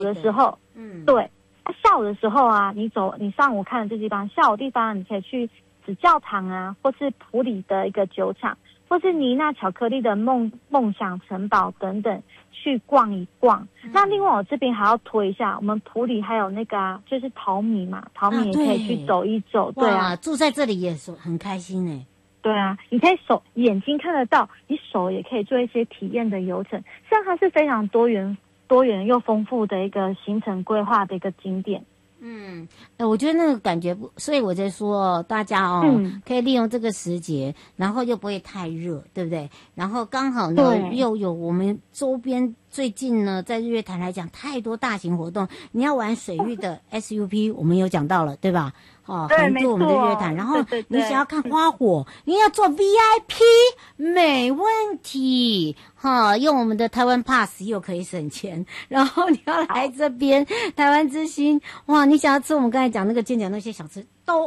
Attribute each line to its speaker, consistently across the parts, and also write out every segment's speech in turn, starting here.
Speaker 1: 的时候，对，下午的时候啊，你上午看的这地方，下午地方你可以去紫教堂啊，或是普里的一个酒厂，或是尼娜巧克力的梦想城堡等等，去逛一逛。那另外我这边还要推一下，我们普里还有那个就是淘米嘛，淘米也可以去走一走。对啊，
Speaker 2: 住在这里也是很开心欸。
Speaker 1: 对啊，你可以眼睛看得到，你手也可以做一些体验的游程，实际上它是非常多元又丰富的一个行程规划的一个景点。
Speaker 2: 我觉得那个感觉不，所以我在说大家可以利用这个时节，然后又不会太热，对不对？然后刚好呢又有我们周边最近呢在日月潭来讲太多大型活动，你要玩水域的 SUP 我们有讲到了，对吧？横渡我们的日月潭，然后你想要看花火，你要做 VIP 没问题用我们的台湾 Pass 又可以省钱，然后你要来这边台湾之星，哇，你想要吃我们刚才讲那个煎饺那些小吃都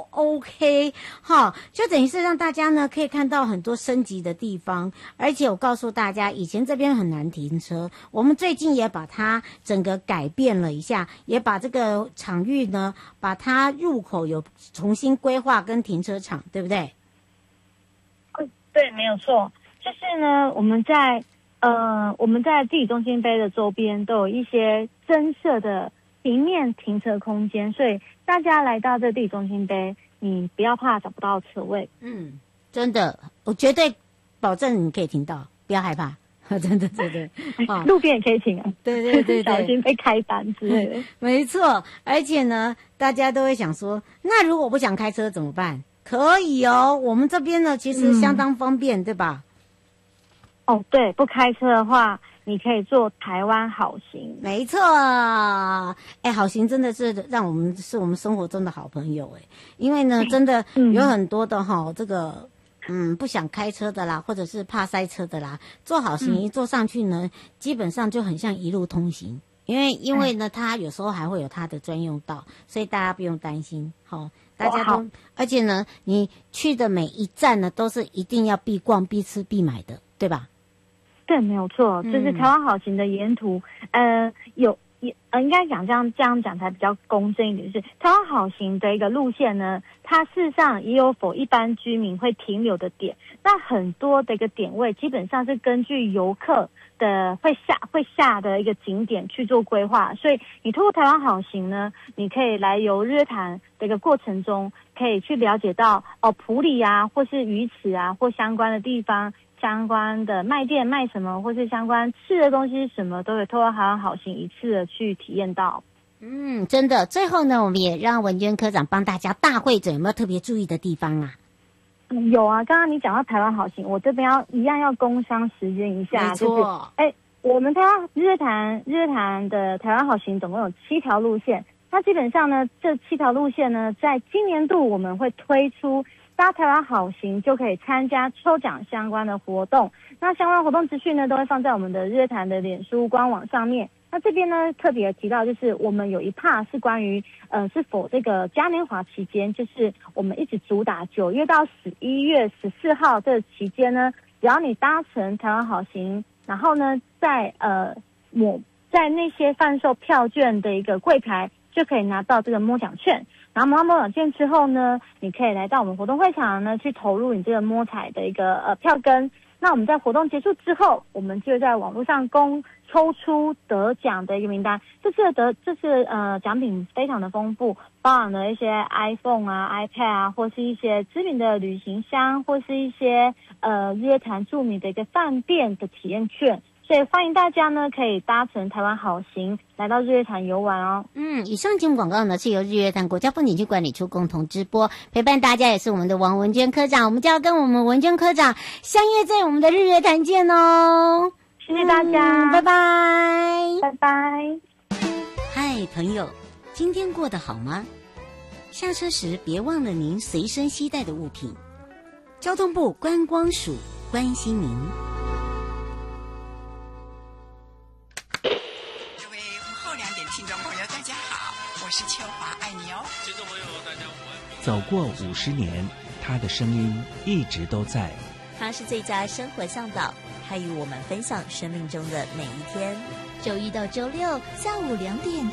Speaker 2: OK 就等于是让大家呢可以看到很多升级的地方。而且我告诉大家，以前这边很难停车，我们最近也把它整个改变了一下，也把这个场域呢把它入口有重新规划跟停车场，对不对？
Speaker 1: 对，没有错。就是呢我们在地理中心杯的周边都有一些增设的平面停车空间，所以大家来到这地理中心杯，你不要怕找不到车位。
Speaker 2: 真的，我绝对保证你可以停到，不要害怕。真的
Speaker 1: 路边也可以停啊。
Speaker 2: 对
Speaker 1: 小心被开单之类的。
Speaker 2: 没错，而且呢大家都会想说，那如果不想开车怎么办？可以我们这边呢其实相当方便，对吧？
Speaker 1: 对，不开车的话你可以坐台湾好行。
Speaker 2: 没错，好行真的是让我们是我们生活中的好朋友因为呢真的有很多的这个不想开车的啦，或者是怕塞车的啦，坐好行一坐上去呢，基本上就很像一路通行。因为呢，它有时候还会有它的专用道，所以大家不用担心。大家都，而且呢，你去的每一站呢，都是一定要必逛、必吃、必买的，对吧？
Speaker 1: 对，没有错，就是台湾好行的沿途，应该讲这样讲才比较公正一点，就是台湾好行的一个路线呢，它事实上也有否一般居民会停留的点，那很多的一个点位基本上是根据游客的会下的一个景点去做规划，所以你透过台湾好行呢，你可以来游日月潭的一个过程中，可以去了解到埔里啊，或是鱼池啊，或相关的地方。相关的卖店卖什么，或是相关吃的东西什么，都有透过台湾好行一次的去体验到。
Speaker 2: 真的。最后呢，我们也让文娟科长帮大家大会诊，有没有特别注意的地方啊？
Speaker 1: 有啊，刚刚你讲到台湾好行，我这边要工商时间一下，
Speaker 2: 没错。
Speaker 1: 我们台湾日月潭的台湾好行总共有7条路线，那基本上呢，这7条路线呢，在今年度我们会推出。搭台湾好行就可以参加抽奖相关的活动，那相关活动资讯呢都会放在我们的日月潭的脸书官网上面。那这边呢特别提到，就是我们有一 part 是关于是否这个嘉年华期间，就是我们一直主打9月到11月14号这期间呢，只要你搭乘台湾好行，然后呢在那些贩售票券的一个柜台就可以拿到这个摸奖券。然后拿到摸奖券之后呢，你可以来到我们活动会场呢，去投入你这个摸彩的一个票根。那我们在活动结束之后，我们就在网络上抽出得奖的一个名单。这次奖品非常的丰富，包含了一些 iPhone 啊、iPad 啊，或是一些知名的旅行箱，或是一些日月潭著名的一个饭店的体验券。所以欢迎大家呢，可以搭乘台湾好行来到日月潭游玩哦。
Speaker 2: 以上节目广告呢是由日月潭国家风景区管理处共同直播，陪伴大家也是我们的王文娟科长，我们就要跟我们文娟科长相约在我们的日月潭见哦。
Speaker 1: 谢谢大家，
Speaker 2: 拜拜，
Speaker 1: 拜拜。
Speaker 2: 嗨，朋友，今天过得好吗？下车时别忘了您随身携带的物品。交通部观光署关心您。
Speaker 3: 听众朋友大家好，我是秋华，爱你哦。
Speaker 4: 听众朋友大家午安。
Speaker 5: 走过50年，他的声音一直都在。
Speaker 4: 他是最佳生活向导，他与我们分享生命中的每一天。周一到周六下午2点